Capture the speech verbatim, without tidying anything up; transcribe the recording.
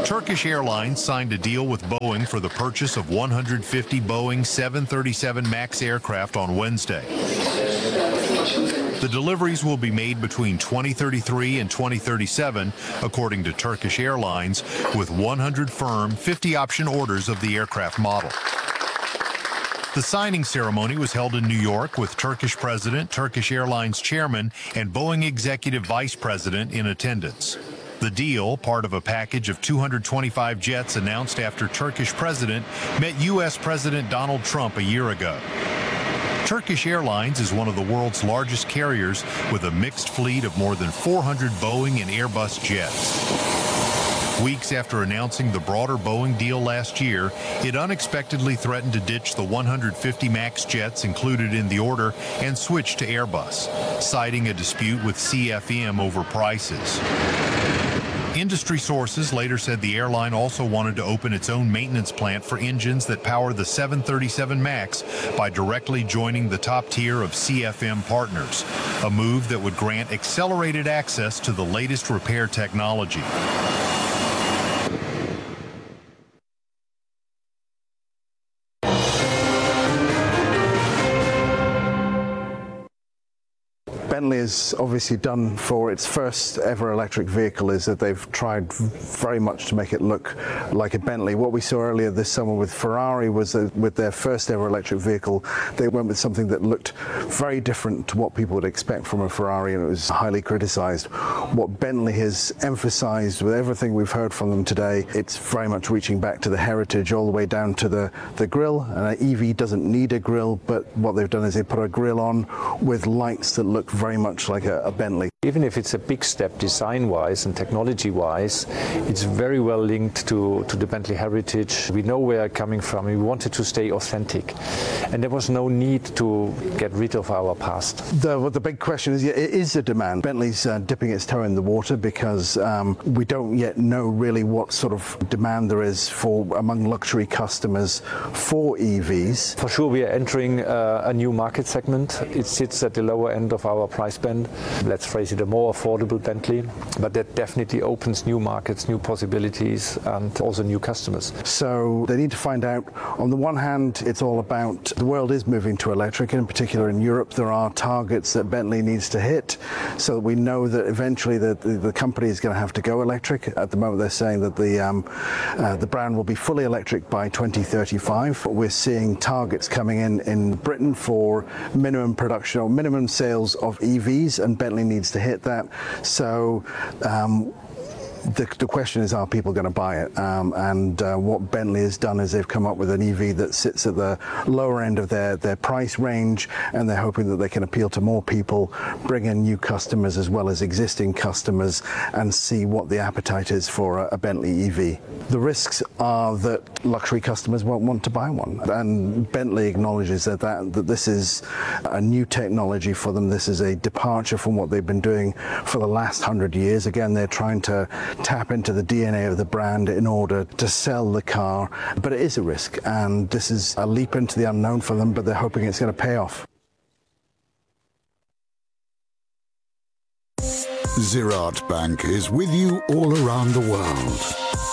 Turkish Airlines signed a deal with Boeing for the purchase of one hundred fifty Boeing seven thirty-seven MAX aircraft on Wednesday. The deliveries will be made between twenty thirty-three and twenty thirty-seven, according to Turkish Airlines, with one hundred firm, fifty option orders of the aircraft model. The signing ceremony was held in New York with Turkish President, Turkish Airlines Chairman, and Boeing Executive Vice President in attendance. The deal, part of a package of two hundred twenty-five jets announced after Turkish President met U S President Donald Trump a year ago. Turkish Airlines is one of the world's largest carriers with a mixed fleet of more than four hundred Boeing and Airbus jets. Weeks after announcing the broader Boeing deal last year, it unexpectedly threatened to ditch the one hundred fifty MAX jets included in the order and switch to Airbus, citing a dispute with C F M over prices. Industry sources later said the airline also wanted to open its own maintenance plant for engines that power the seven thirty-seven MAX by directly joining the top tier of C F M partners, a move that would grant accelerated access to the latest repair technology. Bentley is obviously done for its first ever electric vehicle is that they've tried very much to make it look like a Bentley. What we saw earlier this summer with Ferrari was that with their first ever electric vehicle, they went with something that looked very different to what people would expect from a Ferrari, and it was highly criticized. What Bentley has emphasized with everything we've heard from them today, it's very much reaching back to the heritage all the way down to the, the grille. And an E V doesn't need a grille, but what they've done is they put a grille on with lights that look very much like a, a Bentley. Even if it's a big step design-wise and technology-wise, it's very well linked to, to the Bentley heritage. We know where it's coming from. We wanted to stay authentic. And there was no need to get rid of our past. The, well, the big question is, yeah, is the demand? Bentley's uh, dipping its toe in the water because um, we don't yet know really what sort of demand there is for among luxury customers for E Vs. For sure, we are entering uh, a new market segment. It sits at the lower end of our price band. Let's phrase it, a more affordable Bentley, but that definitely opens new markets, new possibilities, and also new customers. So they need to find out, on the one hand, it's all about the world is moving to electric, and in particular in Europe, there are targets that Bentley needs to hit, so that we know that eventually the, the, the company is going to have to go electric. At the moment, they're saying that the, um, uh, the brand will be fully electric by twenty thirty-five. We're seeing targets coming in in Britain for minimum production or minimum sales of E Vs, and Bentley needs to hit that. So um, The, the question is, are people going to buy it? Um, and uh, what Bentley has done is they've come up with an E V that sits at the lower end of their, their price range, and they're hoping that they can appeal to more people, bring in new customers as well as existing customers, and see what the appetite is for a, a Bentley E V. The risks are that luxury customers won't want to buy one, and Bentley acknowledges that, that, that this is a new technology for them. This is a departure from what they've been doing for the last hundred years. Again, they're trying to tap into the D N A of the brand in order to sell the car, but it is a risk, and this is a leap into the unknown for them, but they're hoping it's going to pay off. Ziraat Bank is with you all around the world.